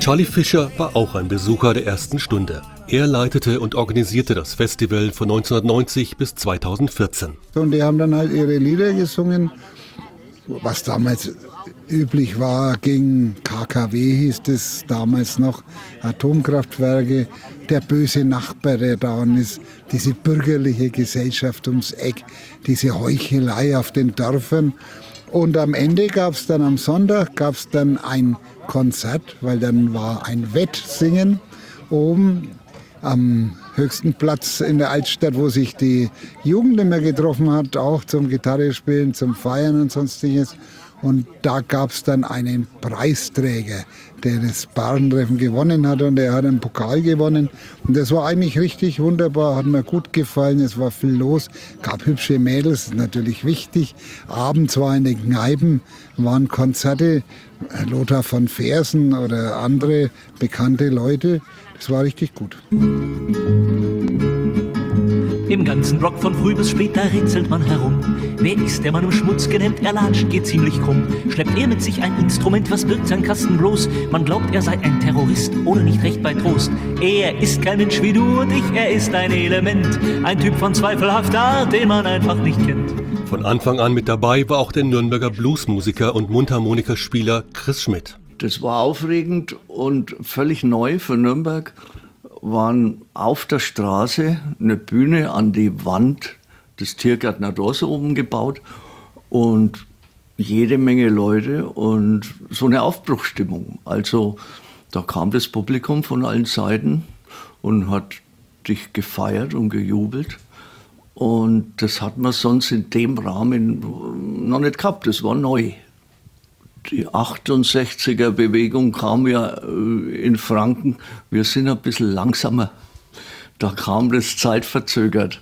Charlie Fischer war auch ein Besucher der ersten Stunde. Er leitete und organisierte das Festival von 1990 bis 2014. Und die haben dann halt ihre Lieder gesungen, was damals üblich war, gegen KKW hieß es damals noch, Atomkraftwerke, der böse Nachbar, der da ist, diese bürgerliche Gesellschaft ums Eck, diese Heuchelei auf den Dörfern. Und am Ende gab es dann am Sonntag ein Konzert, weil dann war ein Wettsingen oben am höchsten Platz in der Altstadt, wo sich die Jugend immer getroffen hat, auch zum Gitarrespielen, zum Feiern und sonstiges. Und da gab es dann einen Preisträger, der das Barentreffen gewonnen hat, und er hat einen Pokal gewonnen. Und das war eigentlich richtig wunderbar, hat mir gut gefallen, es war viel los, gab hübsche Mädels, das ist natürlich wichtig. Abends war in den Kneipen, waren Konzerte, Lothar von Fersen oder andere bekannte Leute, das war richtig gut. Im ganzen Rock von früh bis spät, da rätselt man herum. Wer ist der Mann im Schmutz genannt? Er latscht, geht ziemlich krumm. Schleppt er mit sich ein Instrument, was birgt sein Kasten bloß? Man glaubt, er sei ein Terrorist oder nicht recht bei Trost. Er ist kein Mensch wie du und ich, er ist ein Element. Ein Typ von zweifelhafter Art, den man einfach nicht kennt. Von Anfang an mit dabei war auch der Nürnberger Bluesmusiker und Mundharmonikaspieler Chris Schmidt. Das war aufregend und völlig neu für Nürnberg. Waren auf der Straße eine Bühne an die Wand des Tiergärtner Dors oben gebaut und jede Menge Leute und so eine Aufbruchsstimmung. Also da kam das Publikum von allen Seiten und hat dich gefeiert und gejubelt. Und das hat man sonst in dem Rahmen noch nicht gehabt, das war neu. Die 68er-Bewegung kam ja in Franken. Wir sind ein bisschen langsamer. Da kam das zeitverzögert.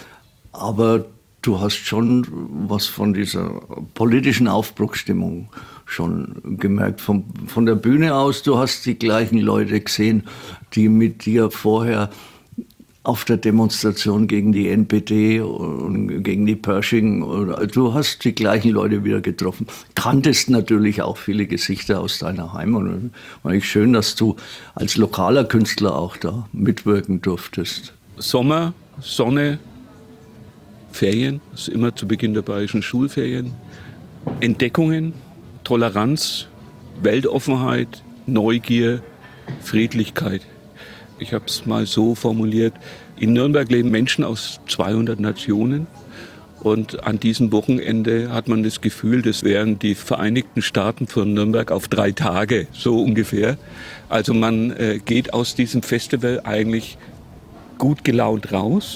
Aber du hast schon was von dieser politischen Aufbruchsstimmung schon gemerkt. Von der Bühne aus, du hast die gleichen Leute gesehen, die mit dir vorher auf der Demonstration gegen die NPD und gegen die Pershing. Du hast die gleichen Leute wieder getroffen. Kanntest natürlich auch viele Gesichter aus deiner Heimat. Und war eigentlich schön, dass du als lokaler Künstler auch da mitwirken durftest. Sommer, Sonne, Ferien, das ist immer zu Beginn der bayerischen Schulferien. Entdeckungen, Toleranz, Weltoffenheit, Neugier, Friedlichkeit. Ich habe es mal so formuliert, in Nürnberg leben Menschen aus 200 Nationen und an diesem Wochenende hat man das Gefühl, das wären die Vereinigten Staaten von Nürnberg auf 3 Tage, so ungefähr. Also man geht aus diesem Festival eigentlich gut gelaunt raus.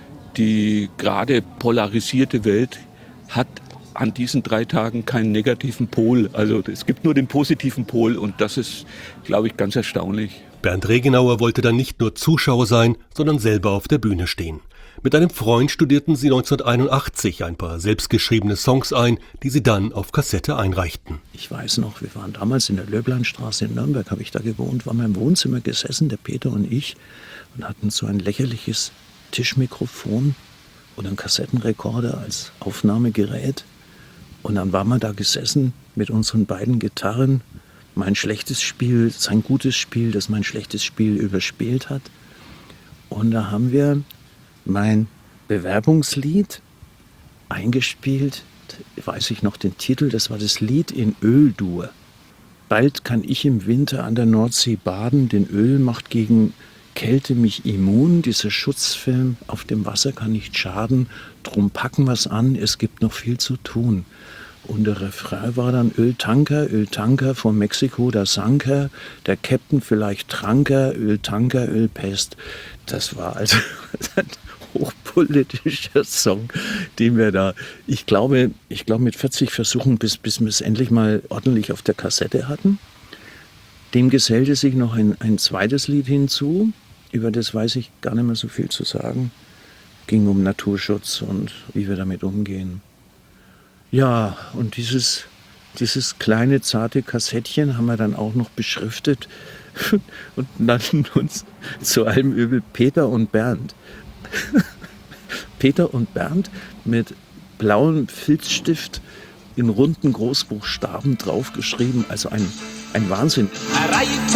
Die gerade polarisierte Welt hat an diesen 3 Tagen keinen negativen Pol. Also es gibt nur den positiven Pol und das ist, glaube ich, ganz erstaunlich. Bernd Regenauer wollte dann nicht nur Zuschauer sein, sondern selber auf der Bühne stehen. Mit einem Freund studierten sie 1981 ein paar selbstgeschriebene Songs ein, die sie dann auf Kassette einreichten. Ich weiß noch, wir waren damals in der Löblandstraße in Nürnberg, habe ich da gewohnt, waren wir im Wohnzimmer gesessen, der Peter und ich, und hatten so ein lächerliches Tischmikrofon und einen Kassettenrekorder als Aufnahmegerät. Und dann waren wir da gesessen mit unseren beiden Gitarren, mein schlechtes Spiel, sein gutes Spiel, das mein schlechtes Spiel überspielt hat. Und da haben wir mein Bewerbungslied eingespielt, weiß ich noch den Titel, das war das Lied in Öl-Dur. Bald kann ich im Winter an der Nordsee baden, denn Öl macht gegen Kälte mich immun, dieser Schutzfilm auf dem Wasser kann nicht schaden, drum packen wir's an, es gibt noch viel zu tun. Und der Refrain war dann Öltanker, von Mexiko, da sank er, der Captain vielleicht trank er, Öltanker, Ölpest. Das war also ein hochpolitischer Song, den wir da, ich glaube mit 40 Versuchen, bis wir es endlich mal ordentlich auf der Kassette hatten. Dem gesellte sich noch ein zweites Lied hinzu, über das weiß ich gar nicht mehr so viel zu sagen. Ging um Naturschutz und wie wir damit umgehen. Ja, und dieses kleine, zarte Kassettchen haben wir dann auch noch beschriftet und nannten uns zu allem Übel Peter und Bernd. Peter und Bernd mit blauem Filzstift in runden Großbuchstaben draufgeschrieben, also ein Wahnsinn.